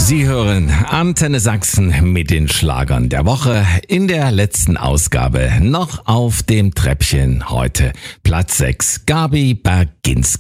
Sie hören Antenne Sachsen mit den Schlagern der Woche. In der letzten Ausgabe noch auf dem Treppchen heute Platz 6, Gabi Berginski.